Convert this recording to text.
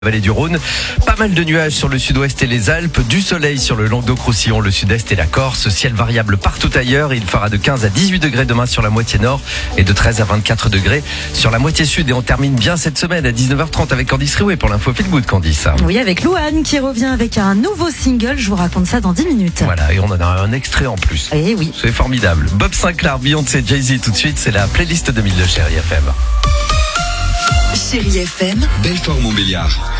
Vallée du Rhône, pas mal de nuages sur le sud-ouest et les Alpes, du soleil sur le Languedoc-Roussillon, le sud-est et la Corse, ciel variable partout ailleurs. Il fera de 15 à 18 degrés demain sur la moitié nord et de 13 à 24 degrés sur la moitié sud. Et on termine bien cette semaine à 19h30 avec Candice Riouet pour l'info Feel Good, Candice. Oui, avec Louane qui revient avec un nouveau single. Je vous raconte ça dans 10 minutes. Voilà, et on en a un extrait en plus. Eh oui. C'est formidable. Bob Sinclair, Beyoncé, Jay-Z tout de suite, c'est la playlist 2000 de Chérie FM. Chérie FM, Belfort Montbéliard.